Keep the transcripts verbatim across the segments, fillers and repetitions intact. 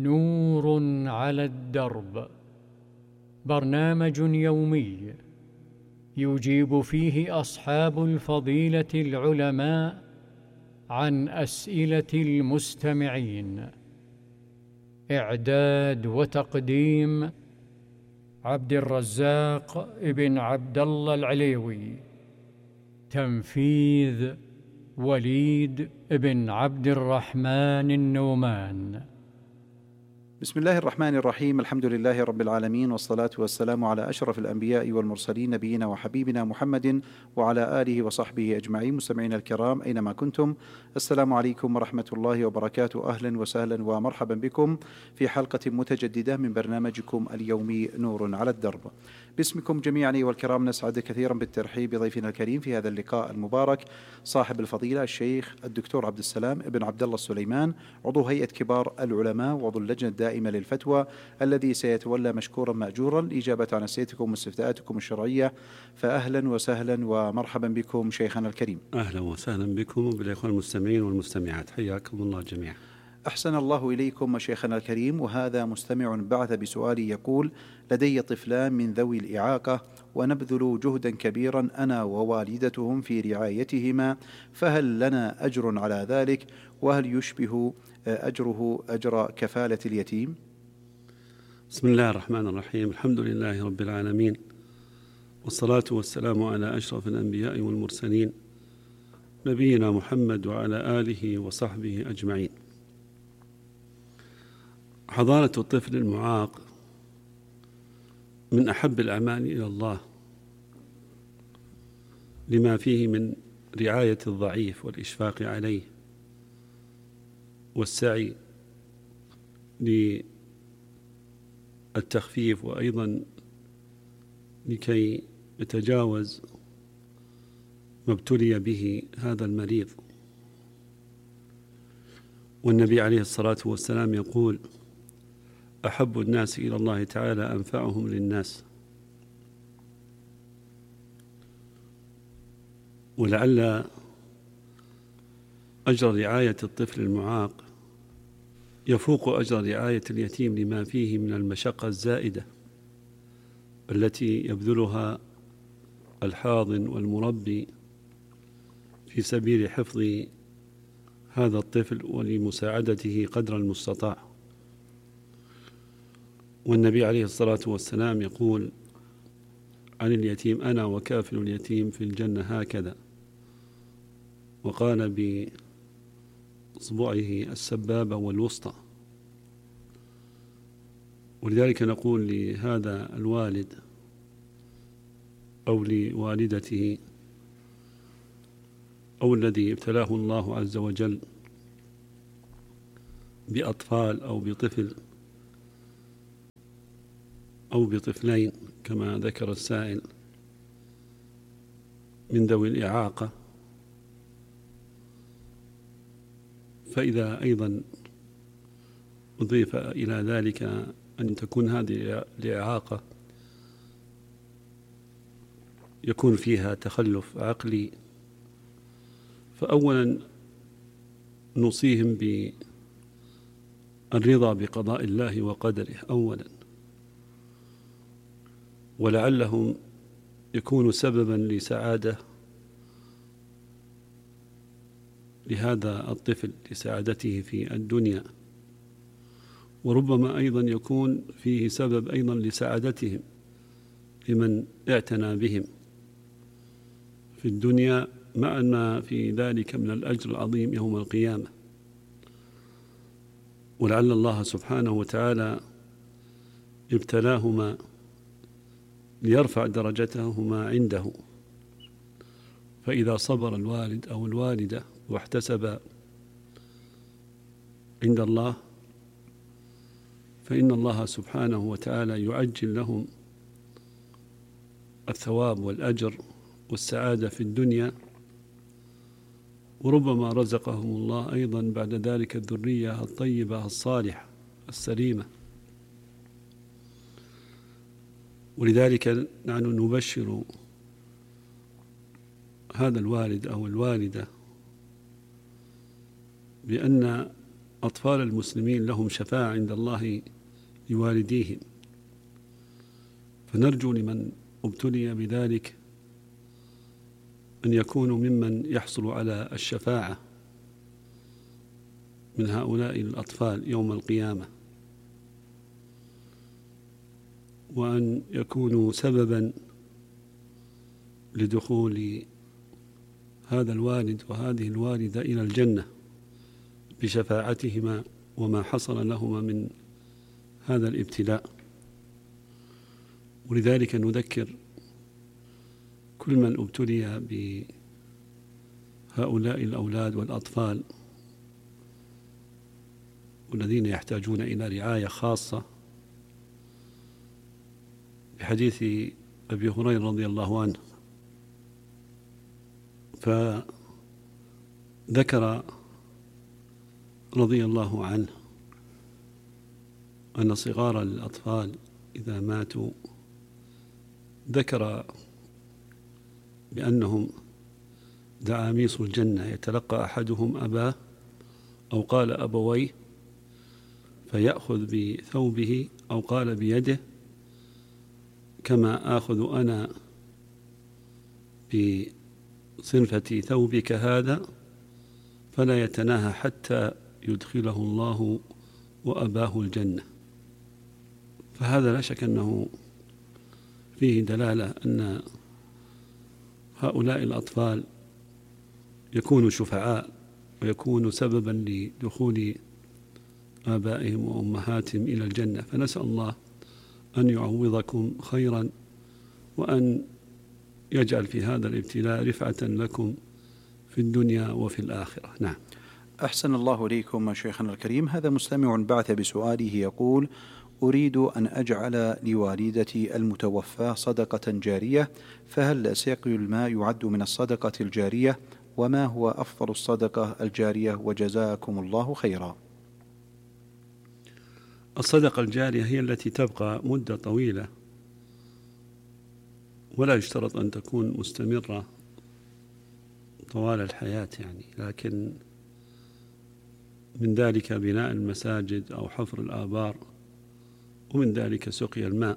نور على الدرب، برنامج يومي يجيب فيه أصحاب الفضيلة العلماء عن أسئلة المستمعين. إعداد وتقديم عبد الرزاق ابن عبد الله العليوي. تنفيذ وليد بن عبد الرحمن النومان. بسم الله الرحمن الرحيم. الحمد لله رب العالمين، والصلاة والسلام على أشرف الأنبياء والمرسلين، نبينا وحبيبنا محمد وعلى آله وصحبه أجمعين. مستمعين الكرام أينما كنتم، السلام عليكم ورحمة الله وبركاته. أهلا وسهلا ومرحبا بكم في حلقة متجددة من برنامجكم اليومي نور على الدرب. باسمكم جميعا أيها الكرام نسعد كثيرا بالترحيب بضيفنا الكريم في هذا اللقاء المبارك، صاحب الفضيلة الشيخ الدكتور عبد السلام ابن عبد الله السليمان، عضو هيئة كبار العلماء وعضو اللجنة الدائمة للفتوى، الذي سيتولى مشكورا مأجورا الإجابة عن أسئلتكم واستفتاءاتكم الشرعية. فأهلا وسهلا ومرحبا بكم شيخنا الكريم. أهلا وسهلا بكم وبالإخوان المستمعين والمستمعات، حياكم الله جميعا. أحسن الله إليكم شيخنا الكريم. وهذا مستمع بعث بسؤال يقول: لدي طفلان من ذوي الإعاقة ونبذل جهدا كبيرا أنا ووالدتهم في رعايتهما، فهل لنا أجر على ذلك؟ وهل يشبه أجره أجر كفالة اليتيم؟ بسم الله الرحمن الرحيم. الحمد لله رب العالمين، والصلاة والسلام على أشرف الأنبياء والمرسلين، نبينا محمد وعلى آله وصحبه أجمعين. حضانة الطفل المعاق من أحب الأعمال إلى الله، لما فيه من رعاية الضعيف والإشفاق عليه والسعي للتخفيف، وأيضا لكي يتجاوز ما ابتلي به هذا المريض. والنبي عليه الصلاة والسلام يقول: أحب الناس إلى الله تعالى أنفعهم للناس. ولعل أجر رعاية الطفل المعاق يفوق أجر رعاية اليتيم، لما فيه من المشقة الزائدة التي يبذلها الحاضن والمربي في سبيل حفظ هذا الطفل ولمساعدته قدر المستطاع. والنبي عليه الصلاة والسلام يقول عن اليتيم: أنا وكافل اليتيم في الجنة هكذا، وقال بإصبعه السبابة والوسطى. ولذلك نقول لهذا الوالد أو لوالدته أو الذي ابتلاه الله عز وجل بأطفال أو بطفل أو بطفلين كما ذكر السائل من ذوي الإعاقة، فإذا أيضا أضيف إلى ذلك أن تكون هذه الإعاقة يكون فيها تخلف عقلي، فأولا نوصيهم بالرضا بقضاء الله وقدره أولا، ولعلهم يكونوا سببا لسعادة لهذا الطفل، لسعادته في الدنيا، وربما أيضا يكون فيه سبب أيضا لسعادتهم لمن اعتنى بهم في الدنيا، مع ما في ذلك من الأجر العظيم يوم القيامة. ولعل الله سبحانه وتعالى ابتلاهما ليرفع درجتهما عنده، فإذا صبر الوالد أو الوالدة واحتسب عند الله فإن الله سبحانه وتعالى يعجل لهم الثواب والأجر والسعادة في الدنيا، وربما رزقهم الله أيضا بعد ذلك الذرية الطيبة الصالحة السليمة. ولذلك نحن نبشر هذا الوالد أو الوالدة بأن أطفال المسلمين لهم شفاعة عند الله لوالديهم، فنرجو لمن ابتلي بذلك أن يكونوا ممن يحصل على الشفاعة من هؤلاء الأطفال يوم القيامة، وأن يكونوا سببا لدخول هذا الوالد وهذه الوالدة إلى الجنة بشفاعتهما وما حصل لهما من هذا الابتلاء. ولذلك نذكر كل من ابتلي بهؤلاء الأولاد والأطفال والذين يحتاجون إلى رعاية خاصة بحديث أبي هريرة رضي الله عنه، فذكر رضي الله عنه أن صغار الأطفال إذا ماتوا ذكر بأنهم دعاميص الجنة يتلقى أحدهم أباه أو قال أبويه فيأخذ بثوبه أو قال بيده كما آخذ أنا بصنفة ثوبك هذا، فلا يتناهى حتى يدخله الله وأباه الجنة. فهذا لا شك أنه فيه دلالة أن هؤلاء الأطفال يكونوا شفعاء ويكونوا سببا لدخول آبائهم وأمهاتهم إلى الجنة. فنسأل الله أن يعوضكم خيرا وأن يجعل في هذا الابتلاء رفعة لكم في الدنيا وفي الآخرة. نعم. أحسن الله إليكم شيخنا الكريم. هذا مستمع بعث بسؤاله يقول: أريد أن أجعل لوالدتي المتوفاة صدقة جارية، فهل سقي الماء يعد من الصدقة الجارية؟ وما هو أفضل الصدقة الجارية؟ وجزاكم الله خيرا. الصدقة الجارية هي التي تبقى مدة طويلة ولا يشترط أن تكون مستمرة طوال الحياة يعني، لكن من ذلك بناء المساجد أو حفر الآبار، ومن ذلك سقي الماء.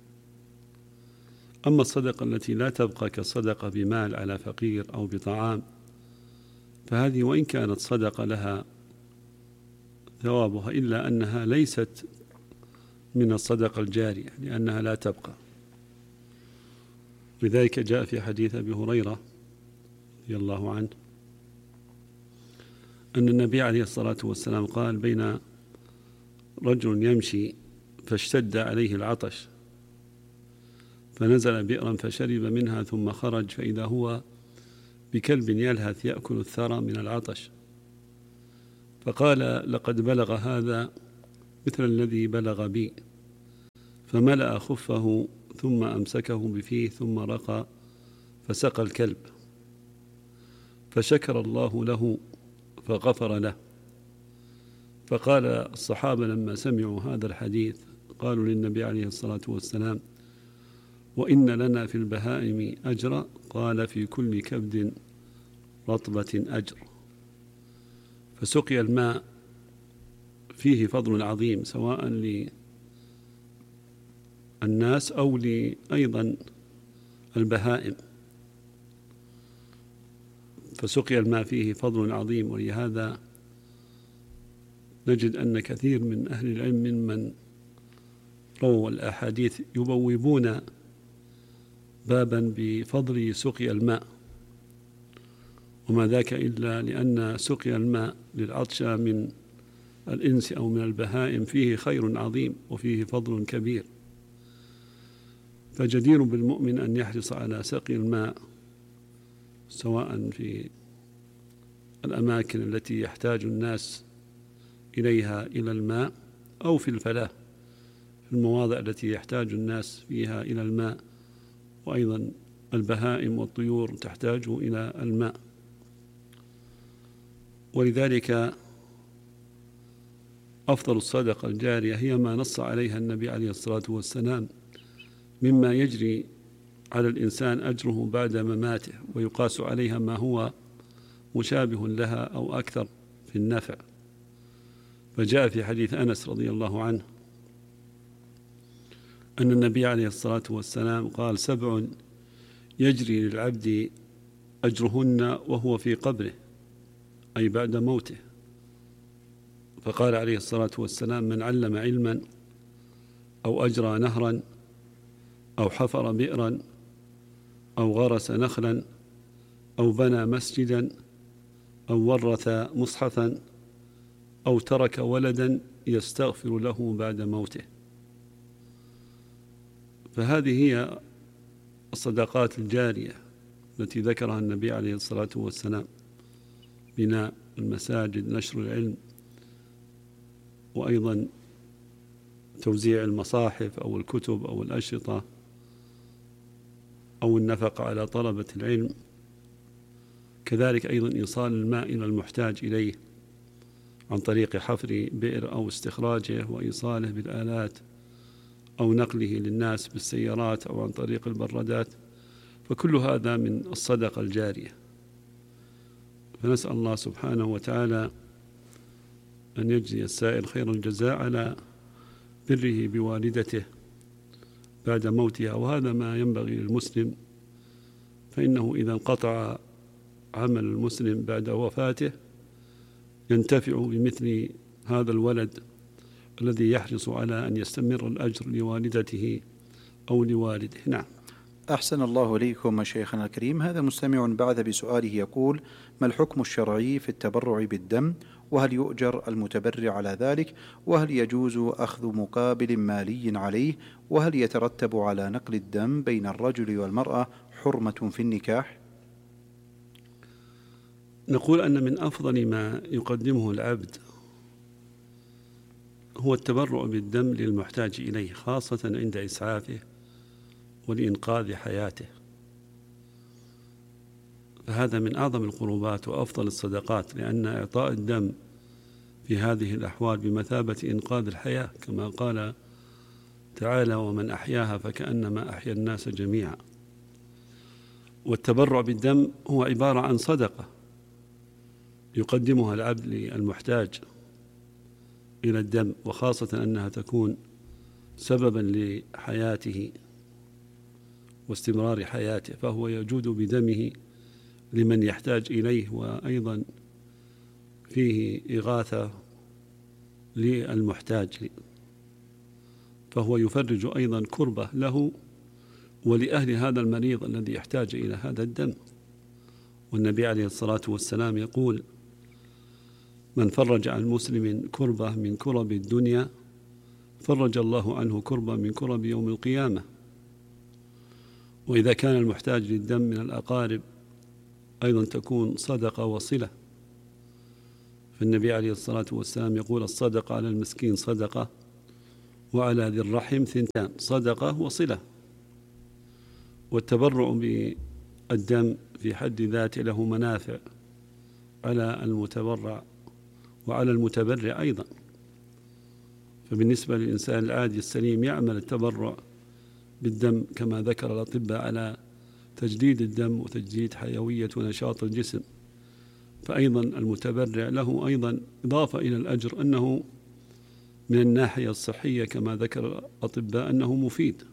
أما الصدقة التي لا تبقى كالصدقة بمال على فقير أو بطعام، فهذه وإن كانت صدقة لها ثوابها إلا أنها ليست من الصدقة الجارية لأنها لا تبقى. لذلك جاء في حديث أبي هريرة رضي الله عنه أن النبي عليه الصلاة والسلام قال: بين رجل يمشي فاشتد عليه العطش فنزل بئرا فشرب منها ثم خرج فإذا هو بكلب يلهث يأكل الثرى من العطش، فقال: لقد بلغ هذا مثل الذي بلغ بي، فملأ خفه ثم أمسكه بفيه ثم رقى فسقى الكلب، فشكر الله له فغفر له. فقال الصحابة لما سمعوا هذا الحديث قالوا للنبي عليه الصلاة والسلام: وإن لنا في البهائم أجرا؟ قال: في كل كبد رطبة أجر. فسقي الماء فيه فضل عظيم سواء للناس أو أيضا البهائم، فسقي الماء فيه فضل عظيم. ولهذا نجد أن كثير من أهل العلم ممن رووا الأحاديث يبوبون بابا بفضل سقي الماء، وما ذاك إلا لأن سقي الماء للعطشى من الإنس أو من البهائم فيه خير عظيم وفيه فضل كبير، فجدير بالمؤمن أن يحرص على سقي الماء سواء في الأماكن التي يحتاج الناس إليها إلى الماء أو في الفلاة في المواضع التي يحتاج الناس فيها إلى الماء، وأيضا البهائم والطيور تحتاج إلى الماء. ولذلك أفضل الصدقة الجارية هي ما نص عليها النبي عليه الصلاة والسلام مما يجري على الإنسان أجره بعد مماته، ويقاس عليها ما هو مشابه لها أو أكثر في النفع. فجاء في حديث أنس رضي الله عنه أن النبي عليه الصلاة والسلام قال: سبع يجري للعبد أجرهن وهو في قبره، أي بعد موته. فقال عليه الصلاة والسلام: من علم علما أو أجرى نهرا أو حفر بئرا أو غرس نخلا أو بنى مسجدا أو ورث مصحفا أو ترك ولدا يستغفر له بعد موته. فهذه هي الصدقات الجارية التي ذكرها النبي عليه الصلاة والسلام: بناء المساجد، نشر العلم، وأيضا توزيع المصاحف أو الكتب أو الأشرطة، أو النفقة على طلبة العلم، كذلك أيضا إيصال الماء إلى المحتاج إليه عن طريق حفر بئر أو استخراجه وإيصاله بالآلات، أو نقله للناس بالسيارات أو عن طريق البرادات. فكل هذا من الصدقة الجارية. فنسأل الله سبحانه وتعالى أن يجزي السائل خير الجزاء على بره بوالدته بعد موتها، وهذا ما ينبغي للمسلم، فإنه إذا انقطع عمل المسلم بعد وفاته ينتفع بمثل هذا الولد الذي يحرص على أن يستمر الأجر لوالدته أو لوالده. نعم. أحسن الله إليكم شيخنا الكريم. هذا مستمع بعث بسؤاله يقول: ما الحكم الشرعي في التبرع بالدم؟ وهل يؤجر المتبرع على ذلك؟ وهل يجوز أخذ مقابل مالي عليه؟ وهل يترتب على نقل الدم بين الرجل والمرأة حرمة في النكاح؟ نقول أن من أفضل ما يقدمه العبد هو التبرع بالدم للمحتاج إليه، خاصة عند إسعافه ولإنقاذ حياته. فهذا من أعظم القربات وأفضل الصدقات، لأن إعطاء الدم في هذه الأحوال بمثابة إنقاذ الحياة، كما قال تعالى: ومن أحياها فكأنما أحيا الناس جميعا. والتبرع بالدم هو عبارة عن صدقة يقدمها العبد للمحتاج إلى الدم، وخاصة أنها تكون سببا لحياته واستمرار حياته، فهو يجود بدمه لمن يحتاج إليه، وأيضا فيه إغاثة للمحتاج، فهو يفرج أيضا كربة له ولأهل هذا المريض الذي يحتاج إلى هذا الدم. والنبي عليه الصلاة والسلام يقول: من فرج عن مسلم كربة من كرب الدنيا فرج الله عنه كربة من كرب يوم القيامة. وإذا كان المحتاج للدم من الأقارب أيضا تكون صدقة وصلة. فالنبي عليه الصلاة والسلام يقول: الصدقة على المسكين صدقة، وعلى ذي الرحم ثنتان، صدقة وصلة. والتبرع بالدم في حد ذاته له منافع على المتبرع وعلى المتبرع أيضا. فبالنسبة للإنسان العادي السليم يعمل التبرع بالدم كما ذكر الأطباء على تجديد الدم وتجديد حيوية ونشاط الجسم، فأيضا المتبرع له أيضا إضافة إلى الأجر أنه من الناحية الصحية كما ذكر الأطباء أنه مفيد.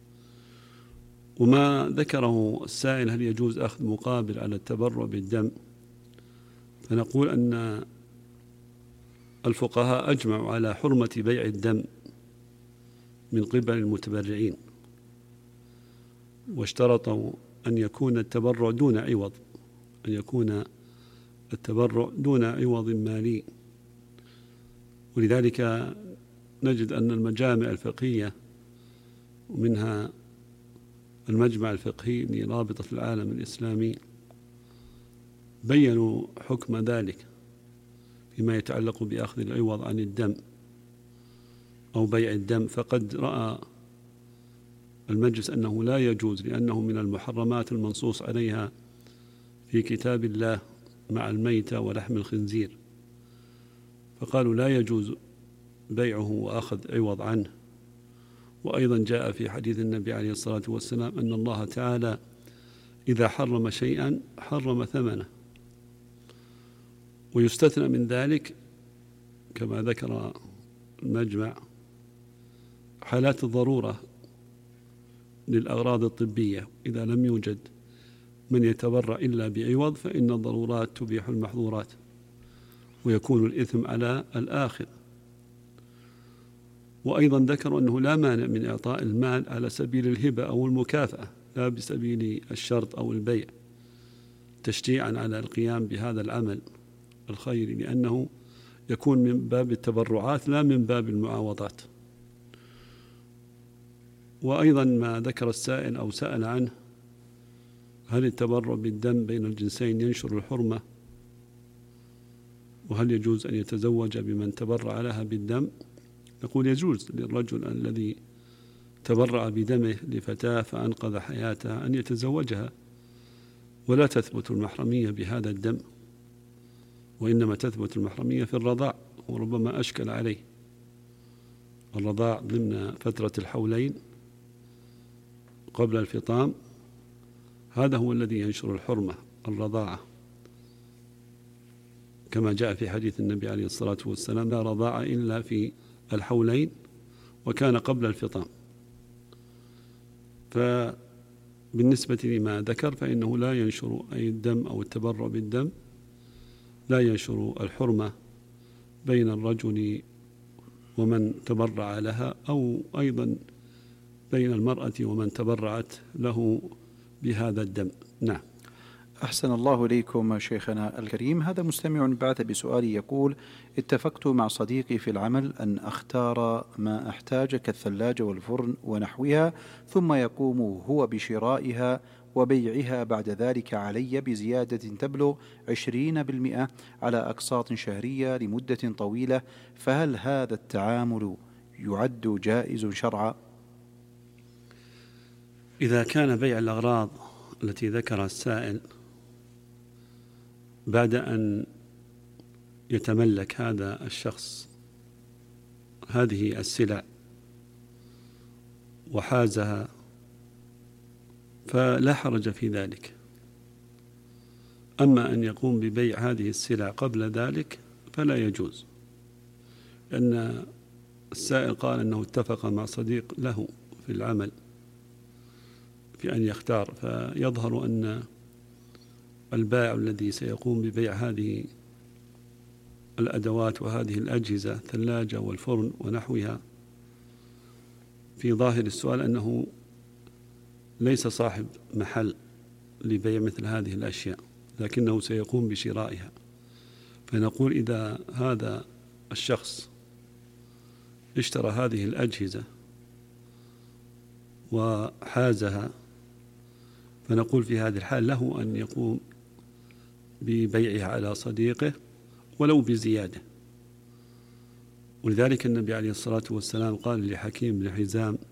وما ذكره السائل: هل يجوز أخذ مقابل على التبرع بالدم؟ فنقول أن الفقهاء أجمعوا على حرمة بيع الدم من قبل المتبرعين، واشترطوا أن يكون التبرع دون عوض، أن يكون التبرع دون عوض مالي. ولذلك نجد أن المجامع الفقهية، ومنها المجمع الفقهي لرابطة العالم الإسلامي، بيّنوا حكم ذلك فيما يتعلق بأخذ العوض عن الدم أو بيع الدم. فقد رأى المجلس أنه لا يجوز، لأنه من المحرمات المنصوص عليها في كتاب الله مع الميتة ولحم الخنزير، فقالوا لا يجوز بيعه وأخذ عوض عنه. وأيضا جاء في حديث النبي عليه الصلاة والسلام أن الله تعالى إذا حرم شيئا حرم ثمنه، ويستثنى من ذلك كما ذكر المجمع حالات الضرورة للأغراض الطبية، إذا لم يوجد من يتبرع إلا بعوض فإن الضرورات تبيح المحظورات، ويكون الإثم على الآخر. وأيضا ذكروا أنه لا مانع من إعطاء المال على سبيل الهبة أو المكافأة، لا بسبيل الشرط أو البيع، تشجيعا على القيام بهذا العمل الخيري، لأنه يكون من باب التبرعات لا من باب المعاوضات. وأيضا ما ذكر السائل أو سأل عنه، هل التبرع بالدم بين الجنسين ينشر الحرمة؟ وهل يجوز أن يتزوج بمن تبرع لها بالدم؟ نقول يجوز للرجل الذي تبرع بدمه لفتاة فأنقذ حياتها أن يتزوجها، ولا تثبت المحرمية بهذا الدم، وإنما تثبت المحرمية في الرضاع، وربما أشكل عليه الرضاع ضمن فترة الحولين قبل الفطام، هذا هو الذي ينشر الحرمة، الرضاعة، كما جاء في حديث النبي عليه الصلاة والسلام: لا رضاعة إلا في الحولين، وكان قبل الفطام. فبالنسبة لما ذكر فإنه لا ينشر أي الدم أو التبرع بالدم لا ينشر الحرمة بين الرجل ومن تبرع لها، أو أيضا بين المرأة ومن تبرعت له بهذا الدم. نعم. أحسن الله إليكم شيخنا الكريم. هذا مستمع بعث بسؤال يقول: اتفقت مع صديقي في العمل أن أختار ما أحتاج كالثلاجة والفرن ونحوها، ثم يقوم هو بشرائها وبيعها بعد ذلك علي بزيادة تبلغ عشرين بالمئة على أقساط شهرية لمدة طويلة، فهل هذا التعامل يعد جائز شرعا؟ إذا كان بيع الأغراض التي ذكرها السائل بعد أن يتملك هذا الشخص هذه السلع وحازها فلا حرج في ذلك. أما أن يقوم ببيع هذه السلع قبل ذلك فلا يجوز، لأن السائل قال أنه اتفق مع صديق له في العمل في أن يختار، فيظهر أن البائع الذي سيقوم ببيع هذه الأدوات وهذه الأجهزة الثلاجة والفرن ونحوها في ظاهر السؤال أنه ليس صاحب محل لبيع مثل هذه الأشياء، لكنه سيقوم بشرائها. فنقول إذا هذا الشخص اشترى هذه الأجهزة وحازها فنقول في هذه الحال له أن يقوم ببيعها على صديقه ولو بزيادة. ولذلك النبي عليه الصلاة والسلام قال لحكيم بن حزام: